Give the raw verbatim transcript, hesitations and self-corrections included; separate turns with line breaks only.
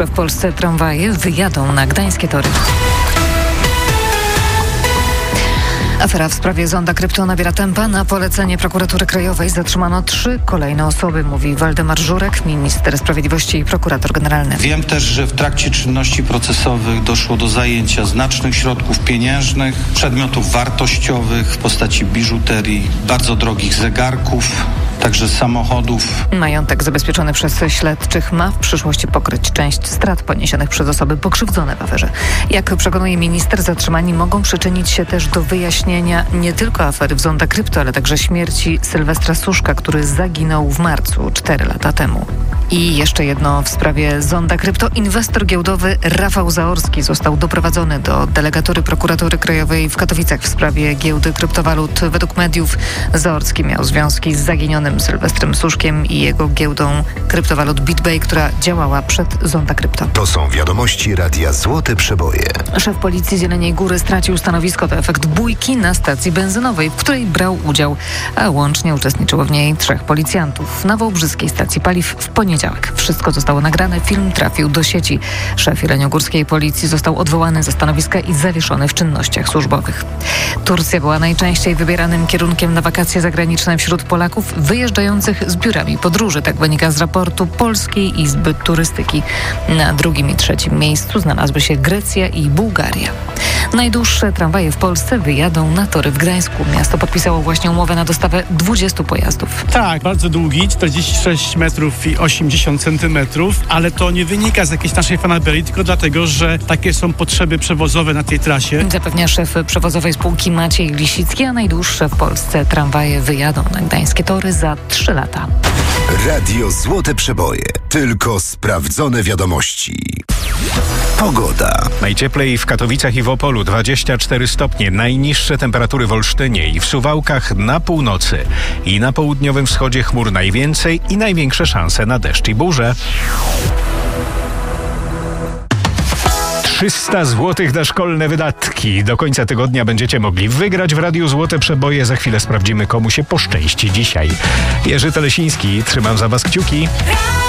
W Polsce tramwaje wyjadą na gdańskie tory. Afera w sprawie zonda krypto nabiera tempa. Na polecenie prokuratury krajowej zatrzymano trzy kolejne osoby, mówi Waldemar Żurek, minister sprawiedliwości i prokurator generalny.
Wiem też, że w trakcie czynności procesowych doszło do zajęcia znacznych środków pieniężnych, przedmiotów wartościowych w postaci biżuterii, bardzo drogich zegarków, także samochodów.
Majątek zabezpieczony przez śledczych ma w przyszłości pokryć część strat poniesionych przez osoby pokrzywdzone w aferze. Jak przekonuje minister, zatrzymani mogą przyczynić się też do wyjaśnienia nie tylko afery w zonda krypto, ale także śmierci Sylwestra Suszka, który zaginął w marcu cztery lata temu. I jeszcze jedno w sprawie zonda krypto. Inwestor giełdowy Rafał Zaorski został doprowadzony do delegatury prokuratury krajowej w Katowicach w sprawie giełdy kryptowalut. Według mediów Zaorski miał związki z zaginionym Sylwestrem Suszkiem i jego giełdą kryptowalut BitBay, która działała przed zonda krypto.
To są wiadomości Radia Złote Przeboje.
Szef policji z Jeleniej Góry stracił stanowisko. To efekt bójki na stacji benzynowej, w której brał udział, a łącznie uczestniczyło w niej trzech policjantów. Na wałbrzyskiej stacji paliw w poniedziałek. Wszystko zostało nagrane, film trafił do sieci. Szef jeleniogórskiej policji został odwołany ze stanowiska i zawieszony w czynnościach służbowych. Turcja była najczęściej wybieranym kierunkiem na wakacje zagraniczne wśród Polaków wyjeżdżających z biurami podróży. Tak wynika z raportu Polskiej Izby Turystyki. Na drugim i trzecim miejscu znalazły się Grecja i Bułgaria. Najdłuższe tramwaje w Polsce wyjadą na tory w Gdańsku. Miasto podpisało właśnie umowę na dostawę dwudziestu pojazdów.
Tak, bardzo długi, czterdzieści sześć metrów i osiemdziesiąt centymetrów, ale to nie wynika z jakiejś naszej fanaberii, tylko dlatego, że takie są potrzeby przewozowe na tej trasie.
Zapewnia szef przewozowej spółki Maciej Lisicki, a najdłuższe w Polsce tramwaje wyjadą na gdańskie tory za trzy lata.
Radio Złote Przeboje. Tylko sprawdzone wiadomości. Pogoda.
Najcieplej w Katowicach i w Opolu dwadzieścia cztery stopnie. Najniższe temperatury w Olsztynie i w Suwałkach na północy. I na południowym wschodzie chmur najwięcej i największe szanse na deszcz i burze. trzysta złotych na szkolne wydatki. Do końca tygodnia będziecie mogli wygrać w Radiu Złote Przeboje. Za chwilę sprawdzimy, komu się poszczęści dzisiaj. Jerzy Telesiński, trzymam za was kciuki.